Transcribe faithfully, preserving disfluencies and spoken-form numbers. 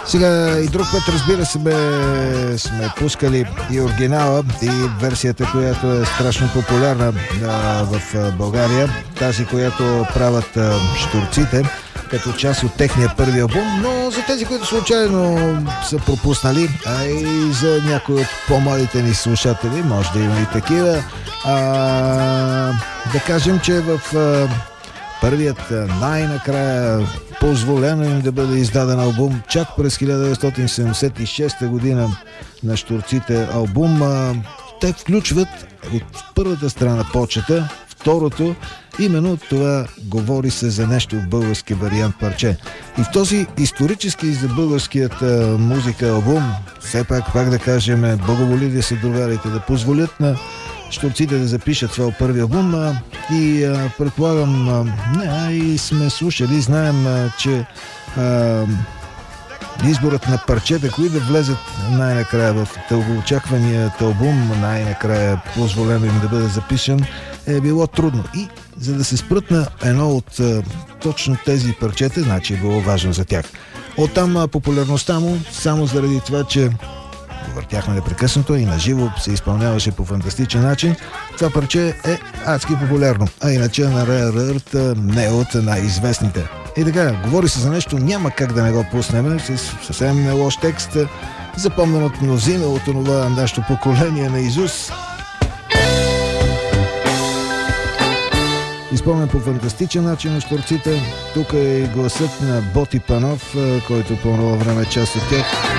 Сега и друг път, разбира се, бе, сме пускали и оригинала, и версията, която е страшно популярна а, в България, тази, която правят а, Щурците, като част от техния първи албум, но за тези, които случайно са пропуснали, а и за някои от по-младите ни слушатели, може да има и такива, а, да кажем, че в а, първият най-накрая позволено им да бъде издаден албум чак през хиляда деветстотин седемдесет и шеста година на Щурците албум. Те включват от първата страна почета, второто, именно това говори се за нещо в български вариант парче. И в този исторически за българският музика албум, все пак, пак да кажем, благоволи да се доверите, да позволят на Щурците да запишат своя първи албум а, и а, предполагам а, не, и сме слушали, знаем, а, че а, изборът на парчета, които да влезат най-накрая в дългоочакваният албум, най-накрая позволено им да бъде записан, е било трудно. И за да се спрат на едно от а, точно тези парчета, значи е било важно за тях. Оттам а, популярността му, само заради това, че въртяхме непрекъснато и на живо се изпълняваше по фантастичен начин. Това парче е адски популярно, а иначе на Rare Earth не е от най-известните. И така, говори се за нещо, няма как да не го пуснем, с съвсем не лош текст, запомнен от мнозина от това нашето поколение на Изус. Изпълнен по фантастичен начин на Щурците. Тук е гласът на Боти Панов, който по това време е част от тях.